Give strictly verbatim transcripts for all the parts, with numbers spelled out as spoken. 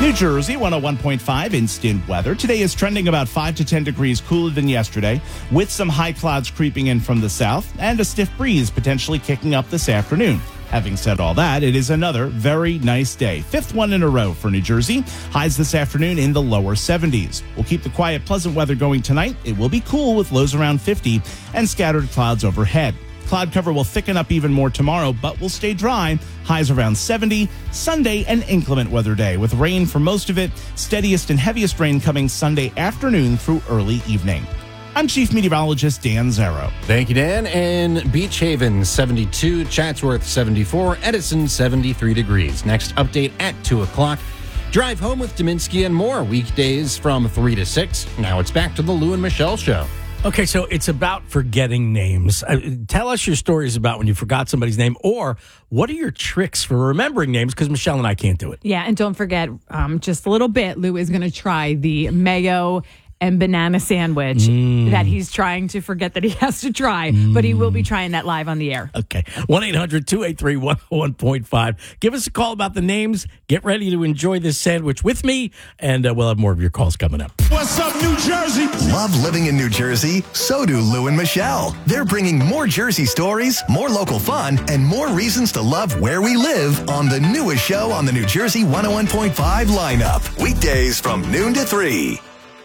New Jersey, one oh one point five instant weather. Today is trending about five to ten degrees cooler than yesterday, with some high clouds creeping in from the south and a stiff breeze potentially kicking up this afternoon. Having said all that, it is another very nice day. Fifth one in a row for New Jersey. Highs this afternoon in the lower seventies. We'll keep the quiet, pleasant weather going tonight. It will be cool with lows around fifty and scattered clouds overhead. Cloud cover will thicken up even more tomorrow, but will stay dry. Highs around seventy. Sunday, an inclement weather day with rain for most of it. Steadiest and heaviest rain coming Sunday afternoon through early evening. I'm Chief Meteorologist Dan Zarrow. Thank you, Dan. And Beach Haven, seventy-two. Chatsworth, seventy-four. Edison, seventy-three degrees. Next update at two o'clock. Drive home with Dominski and more. Weekdays from three to six. Now it's back to the Lou and Michelle Show. Okay, so it's about forgetting names. Uh, tell us your stories about when you forgot somebody's name, or what are your tricks for remembering names? Because Michelle and I can't do it. Yeah, and don't forget, um, just a little bit, Lou is going to try the mayo and banana sandwich mm. that he's trying to forget that he has to try, mm. but he will be trying that live on the air. Okay, one eight hundred two eight three one oh one point five. Give us a call about the names. Get ready to enjoy this sandwich with me, and uh, we'll have more of your calls coming up. What's up, New Jersey? Love living in New Jersey? So do Lou and Michelle. They're bringing more Jersey stories, more local fun, and more reasons to love where we live on the newest show on the New Jersey one oh one point five lineup. Weekdays from noon to three.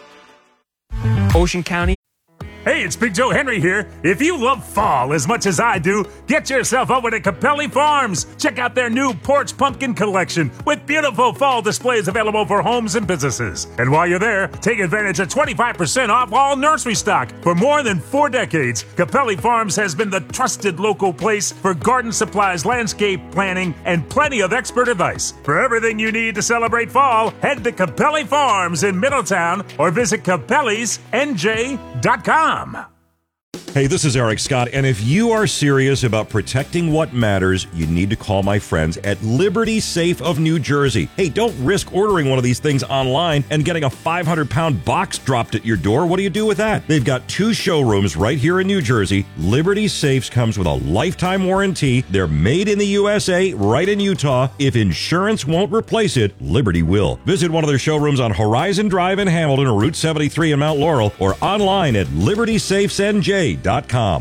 Ocean County. Hey, it's Big Joe Henry here. If you love fall as much as I do, get yourself over to Capelli Farms. Check out their new porch pumpkin collection with beautiful fall displays available for homes and businesses. And while you're there, take advantage of twenty-five percent off all nursery stock. For more than four decades, Capelli Farms has been the trusted local place for garden supplies, landscape planning, and plenty of expert advice. For everything you need to celebrate fall, head to Capelli Farms in Middletown or visit capellis n j dot com. Hey, this is Eric Scott, and if you are serious about protecting what matters, you need to call my friends at Liberty Safe of New Jersey. Hey, don't risk ordering one of these things online and getting a five hundred pound box dropped at your door. What do you do with that? They've got two showrooms right here in New Jersey. Liberty Safes comes with a lifetime warranty. They're made in the U S A, right in Utah. If insurance won't replace it, Liberty will. Visit one of their showrooms on Horizon Drive in Hamilton or Route seventy-three in Mount Laurel, or online at liberty safes n j dot com.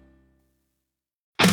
Jersey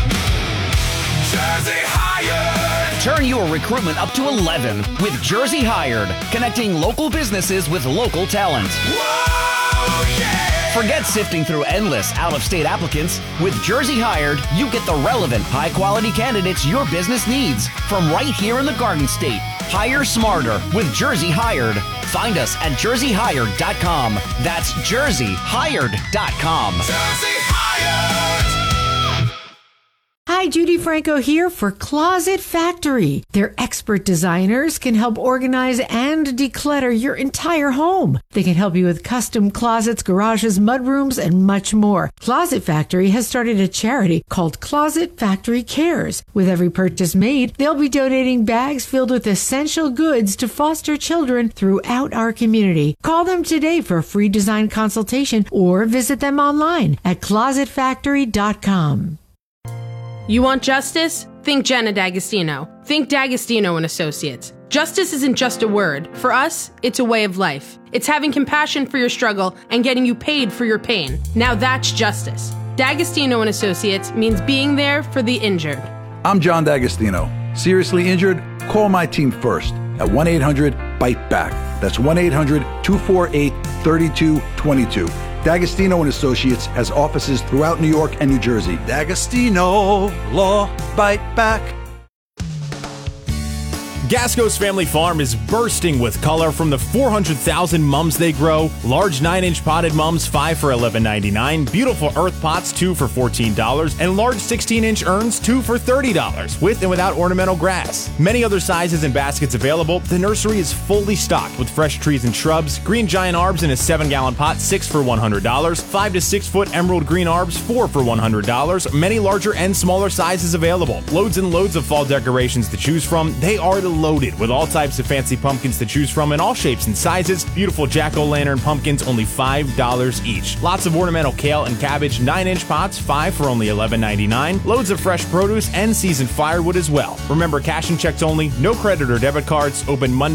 Hired. Turn your recruitment up to eleven with Jersey Hired, connecting local businesses with local talent. Whoa, yeah. Forget sifting through endless out-of-state applicants. With Jersey Hired, you get the relevant, high-quality candidates your business needs from right here in the Garden State. Hire smarter with Jersey Hired. Find us at jersey hired dot com. That's jersey hired dot com. Jersey Hired. Hi, Judy Franco here for Closet Factory. Their expert designers can help organize and declutter your entire home. They can help you with custom closets, garages, mudrooms, and much more. Closet Factory has started a charity called Closet Factory Cares. With every purchase made, they'll be donating bags filled with essential goods to foster children throughout our community. Call them today for a free design consultation or visit them online at closet factory dot com. You want justice? Think Jenna D'Agostino. Think D'Agostino and Associates. Justice isn't just a word. For us, it's a way of life. It's having compassion for your struggle and getting you paid for your pain. Now that's justice. D'Agostino and Associates means being there for the injured. I'm John D'Agostino. Seriously injured? Call my team first at one eight hundred bite back. That's one eight hundred two four eight three two two two. D'Agostino and Associates has offices throughout New York and New Jersey. D'Agostino Law Bite Back. Gasco's Family Farm is bursting with color from the four hundred thousand mums they grow. Large nine inch potted mums, five for eleven ninety-nine. Beautiful earth pots, two for fourteen dollars. And large sixteen inch urns, two for thirty dollars, with and without ornamental grass. Many other sizes and baskets available. The nursery is fully stocked with fresh trees and shrubs. Green giant arbs in a seven gallon pot, six for one hundred dollars. five to six foot emerald green arbs, four for one hundred dollars. Many larger and smaller sizes available. Loads and loads of fall decorations to choose from. They are the loaded with all types of fancy pumpkins to choose from in all shapes and sizes. Beautiful jack-o'-lantern pumpkins, only five dollars each. Lots of ornamental kale and cabbage, nine inch pots, five for only eleven ninety-nine. Loads of fresh produce and seasoned firewood as well. Remember, cash and checks only, no credit or debit cards, open Monday